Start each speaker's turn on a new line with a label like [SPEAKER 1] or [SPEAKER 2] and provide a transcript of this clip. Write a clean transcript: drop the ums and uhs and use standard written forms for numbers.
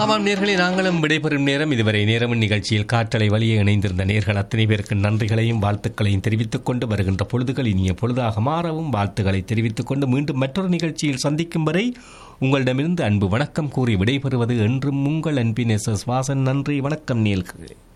[SPEAKER 1] ஆமாம் நேர்களை நாங்களும் விடைபெறும் நேரம். இதுவரை நேரமும் நிகழ்ச்சியில் காற்றலை வழியே இணைந்திருந்த நேர்கள் அத்தனை பேருக்கு நன்றிகளையும் வாழ்த்துக்களையும் தெரிவித்துக் கொண்டு வருகின்ற பொழுதுகள் இனிய பொழுதாக மாறவும் வாழ்த்துக்களை தெரிவித்துக் கொண்டு மீண்டும் மற்றொரு நிகழ்ச்சியில் சந்திக்கும் வரை உங்களிடமிருந்து அன்பு வணக்கம் கூறி விடைபெறுவது என்றும் உங்கள் அன்பின் எஸ்.எஸ். வாசன். நன்றி, வணக்கம் நேயர்களே.